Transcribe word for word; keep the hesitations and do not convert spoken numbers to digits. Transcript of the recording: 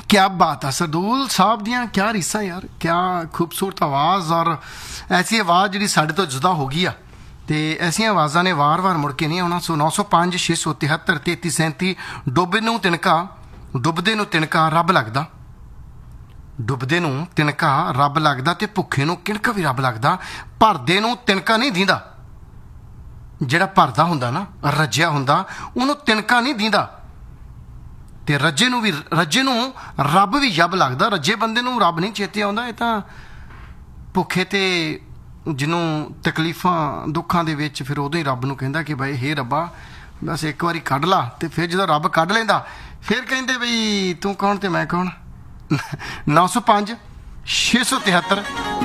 क्या बात है सरदूल साहब दियां, क्या रीसा यार, क्या खूबसूरत आवाज़। और ऐसी आवाज़ जी साढ़े तो जुदा हो गई आ, तो ऐसिया आवाज़ा ने वार वार मुड़ के नहीं आना। सो नौ सौ पाँच छे सौ तिहत्तर तेती सैंती डुबे नूं तिनका डुबदे नूं तिनका रब लगदा, डुबदे नूं तिनका रब लगदा ते भुखे नूं किणका भी रब लगदा। भरदे नूं तिनका नहीं दींदा, जिहड़ा भरदा हुंदा ना रज्जिया हुंदा उहनूं तिनका नहीं दींदा, ते रज्जे नूं भी रज्जे नूं रब भी जब लगदा। रज्जे बंदे नूं रब नहीं चेते आउंदा, इह तां भुखे ते जिन्हों तकलीफां दुखां दे विच फिर उदों ही रब नूं कहिंदा कि भाई हे रब्बा बस एक बारी कढ ला, ते फिर जदों रब कढ लैंदा फिर कहिंदे बई तूं कौन ते मैं कौन। नौ सौ पाँच छे सौ तिहत्तर